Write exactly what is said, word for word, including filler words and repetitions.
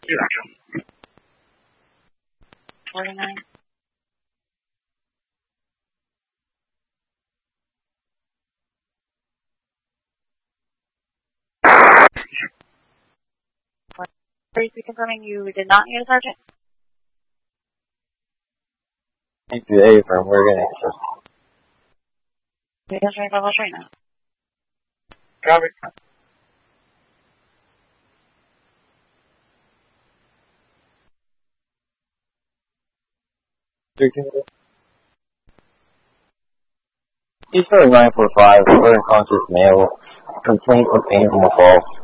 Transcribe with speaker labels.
Speaker 1: forty-nine. Please be confirming you did not need a sergeant.
Speaker 2: Thank you, A firm. We're going to
Speaker 1: Yes, right, level right now.
Speaker 2: Copy. East nine four five, unconscious male, complaint of pain from a fall.